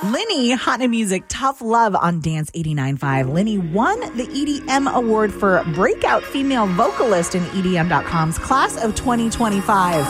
Linny, Hot New Music, Tough Love on Dance 89.5. Linny won the EDM Award for Breakout Female Vocalist in EDM.com's Class of 2025.